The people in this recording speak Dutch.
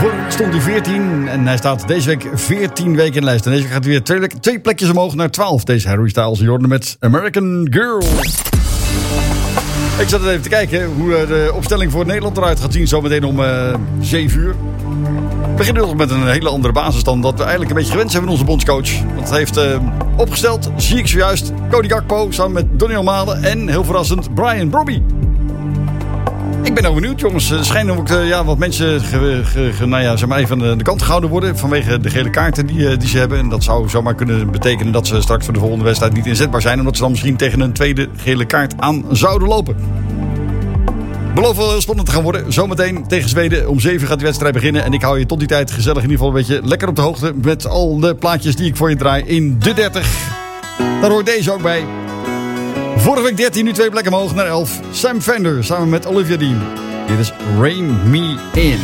Vorige week stond hij 14 en hij staat deze week 14 weken in de lijst. En deze week gaat hij weer twee plekjes omhoog naar 12. Deze Harry Styles Jordan met American Girl. Ik zat even te kijken hoe de opstelling voor Nederland eruit gaat zien. Zometeen om 7 uur. We beginnen dus met een hele andere basis dan dat we eigenlijk een beetje gewend zijn van onze bondscoach. Want hij heeft opgesteld, zie ik zojuist, Cody Gakpo samen met Donny Malen en heel verrassend Brian Brobby. Ik ben ook benieuwd, jongens. Er schijnen ook wat mensen zeg maar even aan de kant gehouden worden vanwege de gele kaarten die ze hebben. En dat zou zomaar kunnen betekenen dat ze straks voor de volgende wedstrijd niet inzetbaar zijn. Omdat ze dan misschien tegen een tweede gele kaart aan zouden lopen. Beloof wel heel spannend te gaan worden. Zometeen tegen Zweden. Om 7 gaat die wedstrijd beginnen. En ik hou je tot die tijd gezellig in ieder geval een beetje lekker op de hoogte. Met al de plaatjes die ik voor je draai in de 30. Daar hoort deze ook bij. Vorige week 13, nu 2 plekken omhoog naar 11. Sam Fender samen met Olivia Dean. Dit is Rain Me In.